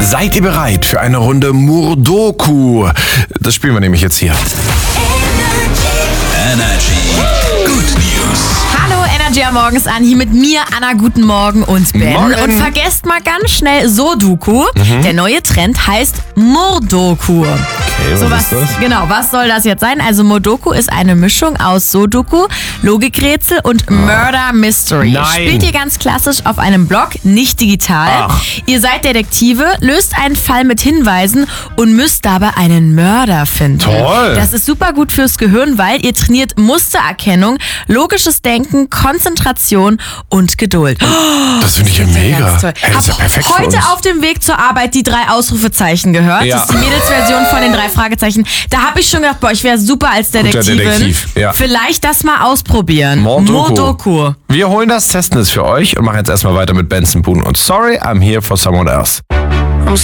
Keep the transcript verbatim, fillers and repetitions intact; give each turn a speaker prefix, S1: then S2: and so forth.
S1: Seid ihr bereit für eine Runde Murdoku? Das spielen wir nämlich jetzt hier.
S2: Energy. Good News.
S3: Hallo, Energy am Morgens an. Hier mit mir, Anna. Guten Morgen und Ben.
S1: Morgen.
S3: Und vergesst mal ganz schnell Sudoku. Mhm. Der neue Trend heißt Murdoku.
S1: Okay, was
S3: so, was,
S1: ist das?
S3: Genau, was soll das jetzt sein? Also Murdoku ist eine Mischung aus Sudoku, Logikrätsel und oh. Murder Mystery.
S1: Nein.
S3: Spielt ihr ganz klassisch auf einem Blog, nicht digital.
S1: Ach.
S3: Ihr seid Detektive, löst einen Fall mit Hinweisen und müsst dabei einen Mörder finden.
S1: Toll.
S3: Das ist super gut fürs Gehirn, weil ihr trainiert Mustererkennung, logisches Denken, Konzentration und Geduld.
S1: Das finde ich ja mega.
S3: Toll.
S1: Hey, das ist ja perfekt
S3: Hab
S1: für
S3: heute
S1: uns.
S3: auf dem Weg zur Arbeit die drei Ausrufezeichen gehört.
S1: Ja.
S3: Das ist die Mädelsversion von den drei Fragezeichen. Da habe ich schon gedacht, boah, ich wäre super als Detektivin.
S1: Detektiv, ja.
S3: Vielleicht das mal ausprobieren.
S1: Murdoku.
S3: Murdoku.
S1: Wir holen das, testen es für euch und machen jetzt erstmal weiter mit Benson Boone und Sorry, I'm Here for Someone Else.